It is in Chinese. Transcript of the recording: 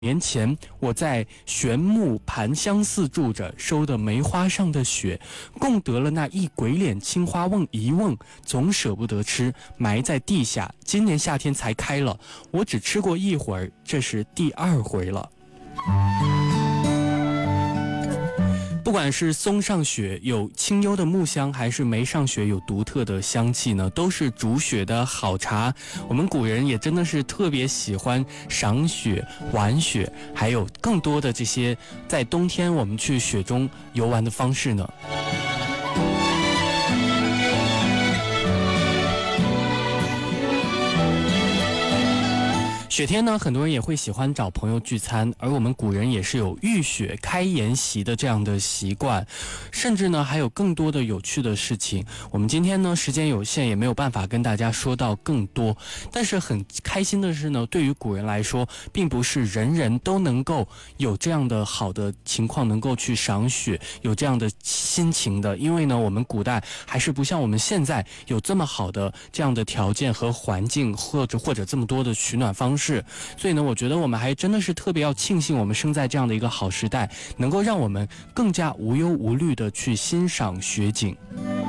年前，我在玄木盘香寺住着，收的梅花上的雪，供得了那一鬼脸青花瓮一瓮，总舍不得吃，埋在地下。今年夏天才开了，我只吃过一会儿，这是第2回了。不管是松上雪有清幽的木香，还是梅上雪有独特的香气呢，都是煮雪的好茶。我们古人也真的是特别喜欢赏雪、玩雪，还有更多的这些在冬天我们去雪中游玩的方式呢。雪天呢，很多人也会喜欢找朋友聚餐，而我们古人也是有浴雪开筵席的这样的习惯，甚至呢还有更多的有趣的事情。我们今天呢时间有限，也没有办法跟大家说到更多，但是很开心的是呢，对于古人来说，并不是人人都能够有这样的好的情况，能够去赏雪，有这样的心情的。因为呢，我们古代还是不像我们现在有这么好的这样的条件和环境，或者这么多的取暖方式。所以呢，我觉得我们还真的是特别要庆幸我们生在这样的一个好时代，能够让我们更加无忧无虑的去欣赏雪景。